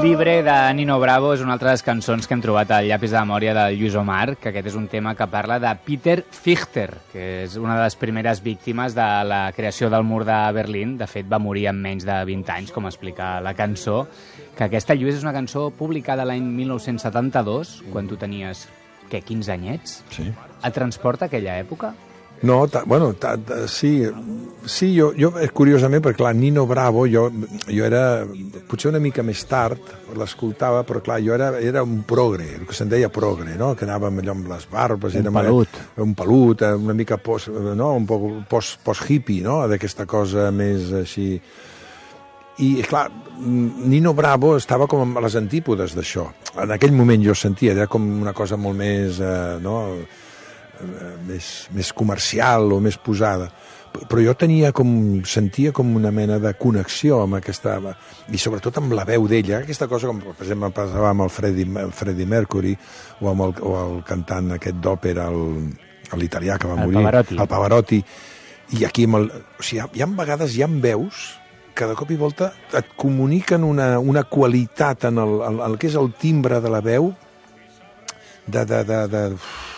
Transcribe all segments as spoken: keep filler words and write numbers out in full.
Libre de Nino Bravo és una altra de les cançons que hem trobat al llapis de memòria del Lluís Omar, que aquest és un tema que parla de Peter Fichter, que és una de les primeres víctimes de la creació del mur de Berlín. De fet, va morir amb menys de vint anys, com explica la cançó. Que aquesta, Lluís, és una cançó publicada l'any mil nou-cents setanta-dos, quan tu tenies, què, quinze anyets? Sí. Et transporta aquella època? No, ta, bueno, ta, ta, sí, sí jo, jo, curiosament, perquè clar, Nino Bravo, jo, jo era, potser una mica més tard, l'escoltava, però clar, jo era, era un progre, el que se'n deia progre, no?, que anàvem allò amb les barbes... Un era pelut. Un pelut, una mica post, no?, un poc post, post-hippie, no?, d'aquesta cosa més així... I, clar, Nino Bravo estava com a les antípodes d'això. En aquell moment jo sentia, era com una cosa molt més, eh, no?, més, més comercial o més posada, però jo tenia com, sentia com una mena de connexió amb aquesta, i sobretot amb la veu d'ella, aquesta cosa com per exemple passava amb el Freddie, Freddie Mercury o amb el, o el cantant aquest d'òpera, l'italià que va el morir, Pavarotti. el Pavarotti, i aquí amb el, o sigui, hi ha vegades hi ha veus que de cop i volta et comuniquen una, una qualitat en el, el, el que és el timbre de la veu de, de, de, de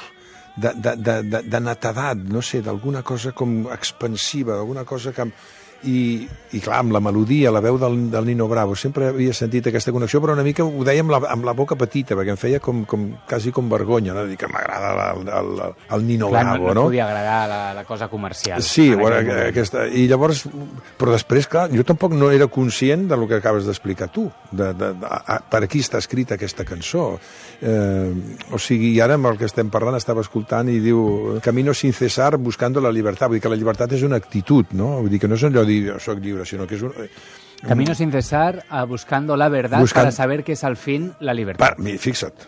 de, de, de, de, de netedat, no sé, d'alguna cosa com expansiva, d'alguna cosa que... I, i clar, amb la melodia, la veu del, del Nino Bravo, sempre havia sentit aquesta connexió, però una mica ho deia amb la, amb la boca petita, perquè em feia com, com, quasi com vergonya, no? Dir que m'agrada el, el, el Nino clar, Bravo, no? no? No podia agradar la, la cosa comercial. Sí, bueno, aquesta, i llavors, però després, clar, jo tampoc no era conscient del que acabes d'explicar tu, de, de, de, a, per a qui està escrita aquesta cançó. Eh, o sigui, i ara amb el que estem parlant estava escoltant i diu Camino sin cesar buscando la libertad, vull dir que la llibertat és una actitud, no? Vull dir que no és allò dir jo soc lliure, sinó que és un... Camino sin cesar uh, buscando la verdad Buscant... para saber que és al fin la libertad. Va, mira, fixa't.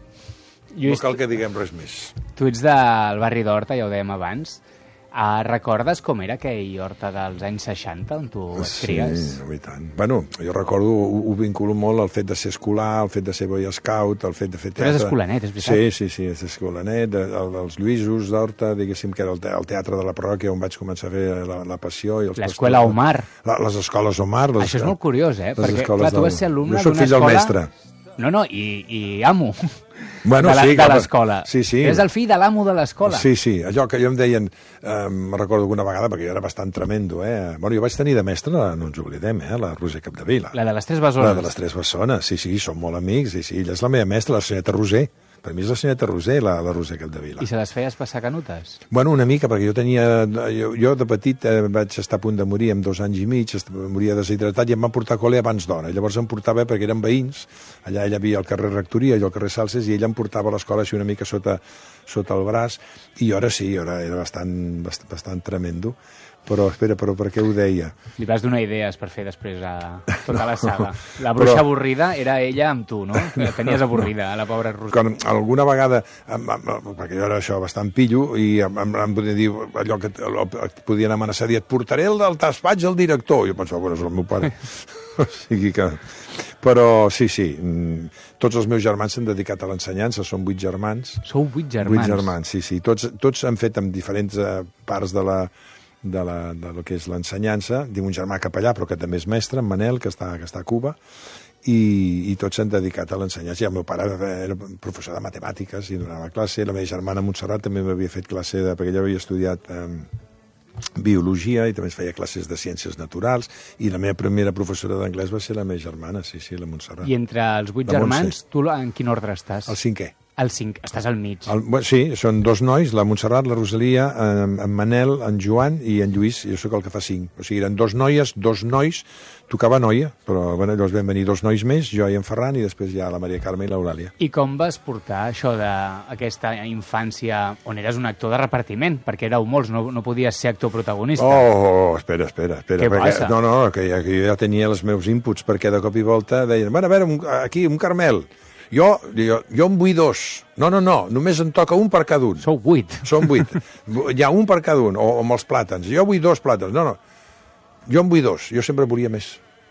Lluís, no cal que diguem res més. Tu ets del barri d'Horta, ja ho dèiem abans. Uh, recordes com era aquell Horta dels anys seixanta, on tu et cries? Sí, i tant. Bueno, jo recordo, ho, ho vinculo molt al fet de ser escolar, al fet de ser boy scout, al fet de fer teatre. Tu eres escolanet, és veritat? Sí, sí, sí, és escolanet, el, dels Lluïsos d'Horta, diguéssim que era el, te, el teatre de la parròquia on vaig començar a fer la, la passió. L'escola Omar. La, les escoles Omar. Les, Això és molt curiós, eh? Perquè, clar, tu vas ser alumne d'una escola... Jo soc fill del mestre. No, no, i, i amo bueno, de, la, sí, de l'escola. Sí, sí. És el fill de l'amo de l'escola. Sí, sí, allò que jo em deien, eh, me recordo alguna vegada, perquè jo era bastant tremendo, eh? Bueno, jo vaig tenir de mestre, no ens oblidem, eh? La Roser Capdevila. La de les Tres Bessones. La de les Tres Bessones, sí, sí, som molt amics, sí, sí, ella és la meva mestra, la senyora Roser. Per mi és la senyora Roser, la, la Roser Capdevila. I se les feies passar canutes? Bueno, una mica, perquè jo tenia... Jo, jo de petit eh, vaig estar a punt de morir amb dos anys i mig, moria deshidratat i em van portar a col·le abans d'hora. Llavors em portava, perquè eren veïns, allà ella havia el carrer Rectoria i el carrer Salses, i ella em portava a l'escola així una mica sota, sota el braç, i jo ara sí, jo era, era bastant, bastant, bastant tremendo. Però, espera, però per què ho deia? Li vas donar idees per fer després a tota no, la saga. La bruixa però... avorrida era ella amb tu, no? Que tenies avorrida, a la pobra Roser. Quan alguna vegada, amb, amb, perquè jo era això bastant pillo, i em, em, em podia dir allò que et podien amenaçar, dir, et portaré el del despatx al director. Jo pensava, bueno, és el meu pare. O sigui que... Però sí, sí, tots els meus germans s'han dedicat a l'ensenyança, són vuit germans. Sou vuit germans? Vuit germans, sí, sí. Tots, tots han fet en diferents eh, parts de la... de, la, de lo que és l'ensenyança, tinc un germà capellà, però que també és mestre, en Manel, que està, que està a Cuba, i, i tots s'han dedicat a l'ensenyança. I el meu pare era professor de matemàtiques i donava classe, la meva germana Montserrat també m'havia fet classe, de, perquè ella havia estudiat eh, biologia i també es feia classes de ciències naturals, i la meva primera professora d'anglès va ser la meva germana, sí, sí, la Montserrat. I entre els vuit germans, tu en quin ordre estàs? El cinquè. El cinc, estàs al mig. El, sí, són dos nois, la Montserrat, la Rosalia, en, en Manel, en Joan i en Lluís, jo sóc el que fa cinc. O sigui, eren dos noies, dos nois, tocava noia, però bueno, llavors van venir dos nois més, jo i en Ferran, i després ja la Maria Carme i l'Eulàlia. I com vas portar això d'aquesta infància on eres un actor de repartiment? Perquè éreu molts, no, no podies ser actor protagonista. Oh, oh espera, espera. espera Què perquè, passa? No, no, que ja, que jo ja tenia els meus inputs, perquè de cop i volta deien, bueno, a veure, un, aquí, un Carmel... Jo, jo, jo en vull dos. No, no, no, només en toca un per cada un. Sou vuit. Som vuit. Hi ha un per cada un, o amb els plàtans. Jo vull dos plàtans. No, no, jo en vull dos. Jo sempre volia més.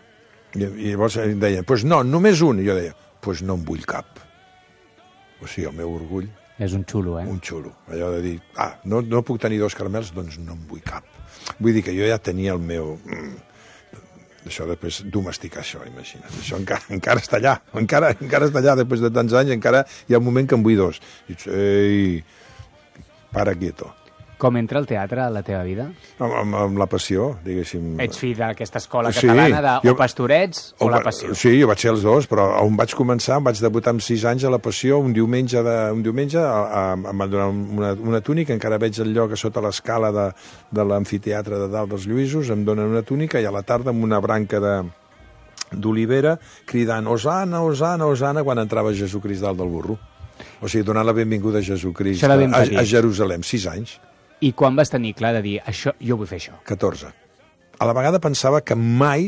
I, i llavors em deien, pues no, només un. I jo deia, pues no en vull cap. O sigui, el meu orgull... És un xulo, eh? Un xulo. Allò de dir, ah, no, no puc tenir dos Carmels, doncs no en vull cap. Vull dir que jo ja tenia el meu... Això després domesticar això, imagina't. Això encara, encara està allà, encara, encara està allà, després de tants anys, encara hi ha un moment que en vull dos. Dic, ei, para quieto. Com entra el teatre a la teva vida? Amb, amb, amb la passió, diguéssim. Ets fill d'aquesta escola Sí, catalana de jo- o pastorets o, O la va- passió? Sí, jo vaig ser els dos, però on vaig començar, em vaig debutar amb sis anys a la Passió, un diumenge, de, un diumenge a, a, em van donar una, una túnica, encara veig el lloc a sota l'escala de, de l'amfiteatre de dalt dels Lluïsos, em donen una túnica i a la tarda amb una branca de d'olivera cridant Osana, Osana, Osana quan entrava Jesucrist dalt del burro. O sigui, donant la benvinguda a Jesucrist Això era ben a, petit. a Jerusalem, sis anys. I quan vas tenir clar de dir, això, jo vull fer això? catorze. A la vegada pensava que mai,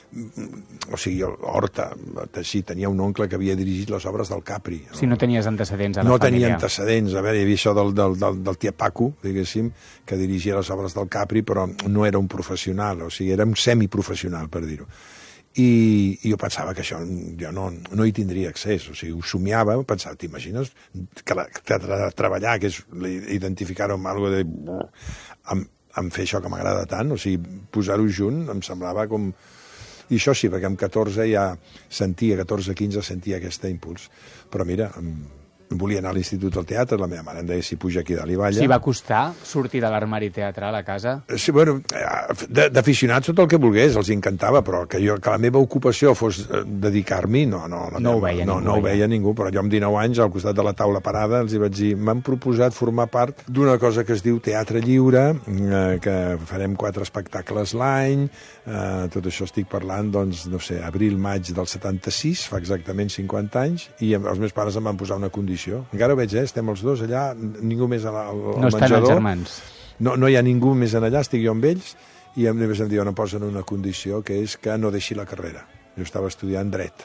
o sigui, Horta, sí, tenia un oncle que havia dirigit les obres del Capri. Si no tenies antecedents a la No família. tenia antecedents. A veure, hi havia això del, del, del, del tia Paco, diguéssim, que dirigia les obres del Capri, però no era un professional, o sigui, era un semiprofessional, per dir-ho. I, I jo pensava que això jo no, no hi tindria accés, o sigui, ho somiava, pensava, t'imagines que, la, que tra treballar, que és identificar-ho amb alguna de... Amb, amb fer això que m'agrada tant, o sigui, posar-ho junt, em semblava com... I això sí, perquè amb catorze ja sentia, catorze quinze sentia aquest impuls. Però mira, em, volia anar a l'Institut del Teatre, la meva mare em deia si puja aquí dalt i balla. Si va costar sortir de l'armari teatral a casa? Sí, bueno, d'aficionats tot el que volgués, els encantava, però que, jo, que la meva ocupació fos dedicar-m'hi, no, no, no, No ho veia no, ningú, no ho ja. veia ningú, però jo amb dinou anys, al costat de la taula parada, els hi vaig dir, m'han proposat formar part d'una cosa que es diu Teatre Lliure, eh, que farem quatre espectacles l'any, eh, tot això estic parlant, doncs, no sé, abril-maig del setanta-sis, fa exactament cinquanta anys, i els meus pares em van posar una condició. Encara ho veig, eh? Estem els dos allà, ningú més al, al No estan menjador. els germans. No, no hi ha ningú més en allà, estic jo amb ells, i a més em diuen, em posen una condició, que és que no deixi la carrera. Jo estava estudiant dret.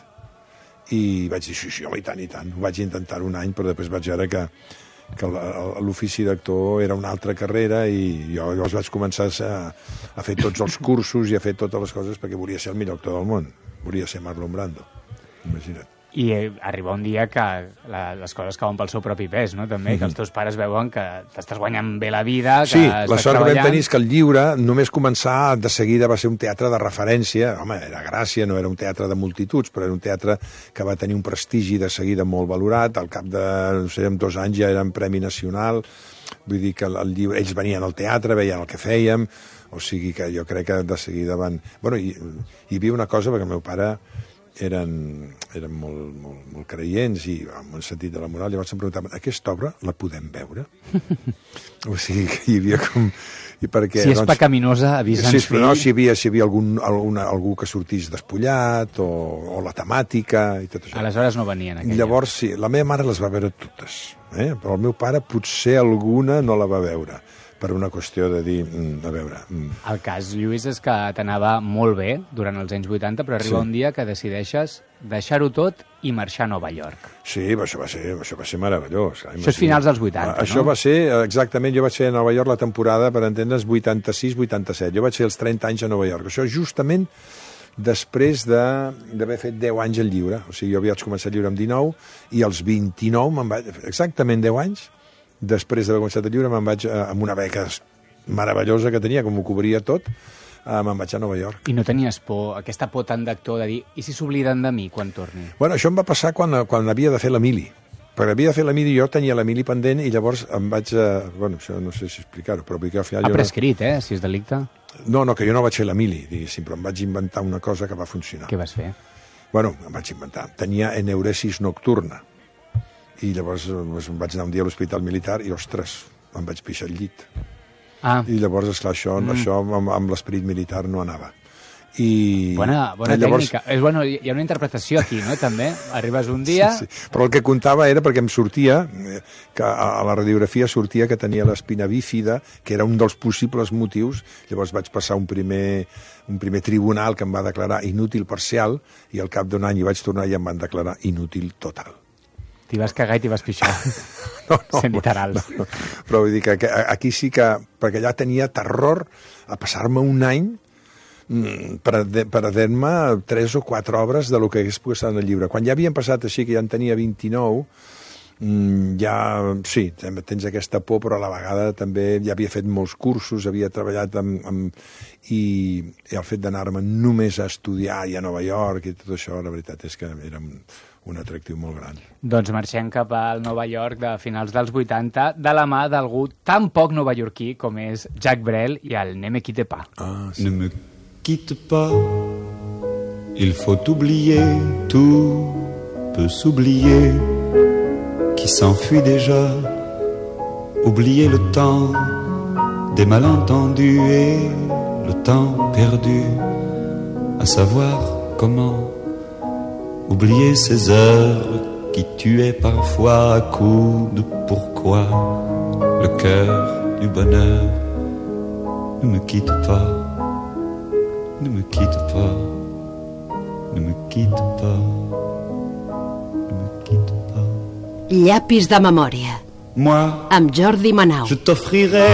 I vaig dir, sí, sí, home, i tant, i tant. Ho vaig intentar un any, però després vaig veure que, que l'ofici d'actor era una altra carrera i jo llavors vaig començar a, a fer tots els cursos i a fer totes les coses perquè volia ser el millor actor del món. Volia ser Marlon Brando. Imagina't. I eh, arriba un dia que la, les coses cauen pel seu propi pes, no? També, que els teus pares veuen que t'estàs guanyant bé la vida, que Sí, estàs la sort que vam treballant... tenir és que el Lliure només començar de seguida va ser un teatre de referència. Home, era Gràcia, no era un teatre de multituds, però era un teatre que va tenir un prestigi de seguida molt valorat. Al cap de, no sé, en dos anys ja era en Premi Nacional. Vull dir que el, el Lliure, ells venien al teatre, veien el que fèiem, o sigui que jo crec que de seguida van... Bueno, hi, hi havia una cosa, perquè el meu pare eren, eren molt, molt, molt creients i amb un sentit de la moral, llavors em preguntaven, aquesta obra la podem veure? O sigui que hi havia com... I perquè, Si és doncs, pecaminosa, avisa'ns, sí, fill. no, si hi havia, si hi havia algun, alguna, algú que sortís despullat o, o la temàtica i tot això. Aleshores no venien aquelles. Llavors, sí, la meva mare les va veure totes, eh? Però el meu pare potser alguna no la va veure, per una qüestió de dir, mm, a veure... Mm. El cas, Lluís, és que t'anava molt bé durant els anys vuitanta, però arriba Sí. un dia que decideixes deixar-ho tot i marxar a Nova York. Sí, això va ser, això va ser meravellós. Clar, Això és finals dels vuitanta, Això no? va ser, exactament, jo vaig ser a Nova York la temporada, per entendre's, vuitanta-sis vuitanta-set. Jo vaig ser els trenta anys a Nova York. Això justament després d'haver fet deu anys al Lliure. O sigui, jo havia començat al Lliure amb dinou i als vint-i-nou, me'n vaig, exactament deu anys, després d'haver començat el Lliure, me'n vaig eh, amb una beca meravellosa que tenia, com ho cobria tot, eh, me'n vaig a Nova York. I no tenies por, aquesta por tant d'actor de dir, i si s'obliden de mi quan torni? Bueno, això em va passar quan, quan havia de fer la mili. Perquè havia de fer la mili, jo tenia la mili pendent i llavors em vaig... Eh, bueno, això no sé si explicar-ho, però vull que al final... Ha jo prescrit, eh, si és delicte. No, no, que jo no vaig fer la mili, diguéssim, però em vaig inventar una cosa que va funcionar. Què vas fer? Bueno, em vaig inventar. Tenia eneuresis nocturna. I llavors doncs, em vaig anar un dia a l'hospital militar i, ostres, em vaig pixar al llit. Ah, I llavors, esclar, això, mm. això amb, amb l'esperit militar no anava. I bona, bona i llavors, tècnica. És, bueno, hi ha una interpretació aquí, no?, també. Arribes un dia... Sí, sí. Però el que contava era perquè em sortia, eh, que a la radiografia sortia que tenia l'espina bífida, que era un dels possibles motius. Llavors vaig passar un primer, un primer tribunal que em va declarar inútil parcial i al cap d'un any hi vaig tornar i em van declarar inútil total. T'hi vas cagar i t'hi vas pixar. No, no, Sent literal. no, no. Però vull dir que aquí sí que... Perquè allà tenia terror a passar-me un any perdent-me tres o quatre obres de lo que hagués pogut estar en el llibre. Quan ja havien passat així, que ja en tenia vint-i-nou, mm, ja, sí, tens aquesta por, però a la vegada també ja havia fet molts cursos, havia treballat amb... amb i, i el fet d'anar-me només a estudiar i a Nova York i tot això, la veritat és que era un, un atractiu molt gran. Doncs marxem cap al Nova York de finals dels vuitanta, de la mà d'algú tan poc novaiorquí com és Jacques Brel i el Ne me quitte pas. Ah, sí. Ne me quitte pas, il faut oublier, tout peut s'oublier, qui s'enfuit déjà, oublier le temps des malentendus et le temps perdu, à savoir comment oublier ces heures qui tuaient parfois à coups de pourquoi le cœur du bonheur. Ne me quitte pas, ne me quitte pas, ne me quitte pas, ne me quitte pas. Llapis de memòria. Moi, amb Jordi Manau. je t'offrirai